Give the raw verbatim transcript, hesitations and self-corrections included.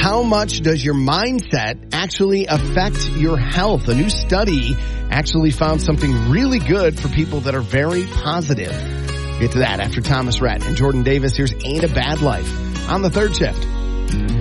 how much does your mindset actually affect your health? A new study actually found something really good for people that are very positive. Get to that after Thomas Rhett and Jordan Davis. Here's Ain't a Bad Life on the Third Shift.